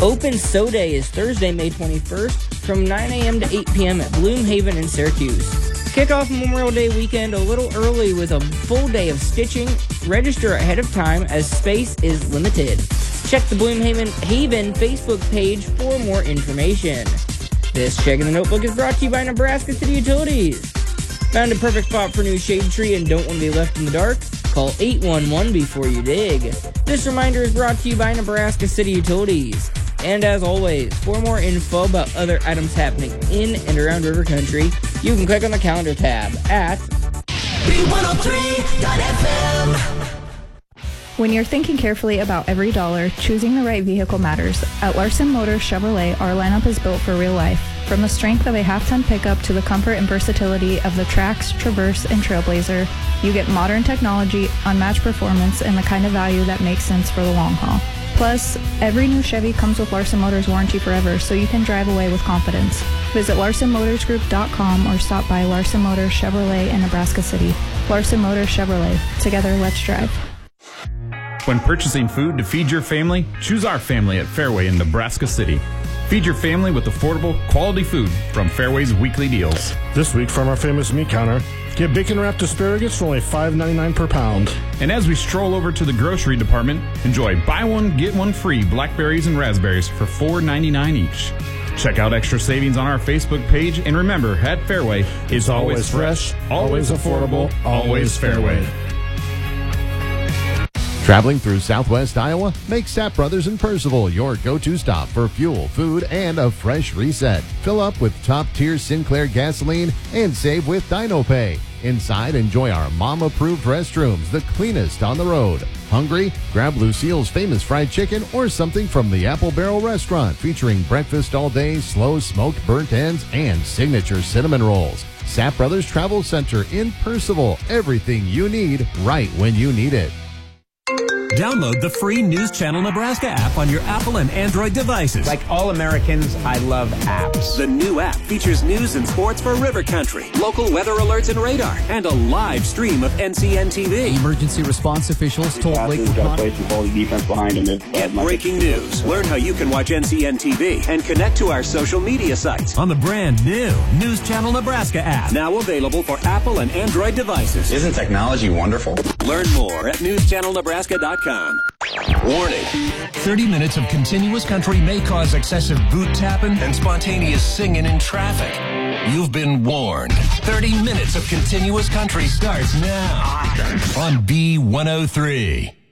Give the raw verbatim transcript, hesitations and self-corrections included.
Open Sow Day is Thursday, May twenty-first from nine a.m. to eight p.m. at Bloomhaven in Syracuse. Kick off Memorial Day weekend a little early with a full day of stitching. Register ahead of time as space is limited. Check the Bloomhaven Haven Facebook page for more information. This Check in the Notebook is brought to you by Nebraska City Utilities. Found a perfect spot for new shade tree and don't want to be left in the dark? Call eight one one before you dig. This reminder is brought to you by Nebraska City Utilities. And as always, for more info about other items happening in and around River Country, you can click on the calendar tab at B one oh three dot F M. When you're thinking carefully about every dollar, choosing the right vehicle matters. At Larson Motors Chevrolet, our lineup is built for real life. From the strength of a half-ton pickup to the comfort and versatility of the Trax, Traverse, and Trailblazer, you get modern technology, unmatched performance, and the kind of value that makes sense for the long haul. Plus, every new Chevy comes with Larson Motors warranty forever, so you can drive away with confidence. Visit Larson Motors Group dot com or stop by Larson Motors Chevrolet in Nebraska City. Larson Motors Chevrolet. Together, let's drive. When purchasing food to feed your family, choose our family at Fairway in Nebraska City. Feed your family with affordable, quality food from Fairway's weekly deals. This week from our famous meat counter, get bacon-wrapped asparagus for only five ninety-nine per pound. And as we stroll over to the grocery department, enjoy buy one, get one free blackberries and raspberries for four ninety-nine each. Check out extra savings on our Facebook page, and remember, at Fairway, it's, it's always, always fresh, always affordable, always Fairway. Traveling through southwest Iowa? Make Sapp Brothers in Percival your go-to stop for fuel, food, and a fresh reset. Fill up with top-tier Sinclair gasoline and save with DinoPay. Inside, enjoy our mom-approved restrooms, the cleanest on the road. Hungry? Grab Lucille's famous fried chicken or something from the Apple Barrel restaurant featuring breakfast all day, slow smoked burnt ends, and signature cinnamon rolls. Sapp Brothers Travel Center in Percival. Everything you need right when you need it. Download the free News Channel Nebraska app on your Apple and Android devices. Like all Americans, I love apps. The new app features news and sports for River Country, local weather alerts and radar, and a live stream of N C N T V. Emergency response officials told Lake Get breaking news. Learn how you can watch N C N T V and connect to our social media sites on the brand new News Channel Nebraska app. Now available for Apple and Android devices. Isn't technology wonderful? Learn more at news channel nebraska dot com. Warning. thirty minutes of continuous country may cause excessive boot tapping and spontaneous singing in traffic. You've been warned. thirty minutes of continuous country starts now on B one oh three.